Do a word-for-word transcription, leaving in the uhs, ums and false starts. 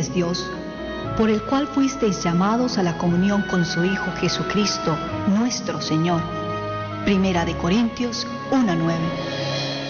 es Dios, por el cual fuisteis llamados a la comunión con su Hijo Jesucristo, nuestro Señor. Primera de Corintios uno nueve.